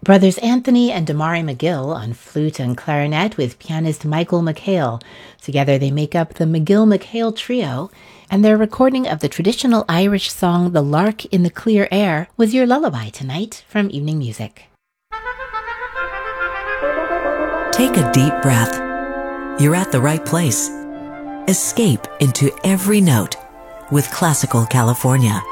Brothers Anthony and Damari McGill on flute and clarinet with pianist Michael McHale. Together they make up the McGill-McHale Trio, and their recording of the traditional Irish song The Lark in the Clear Air was your lullaby tonight from Evening Music. Take a deep breath. You're at the right place. Escape into every note with Classical California.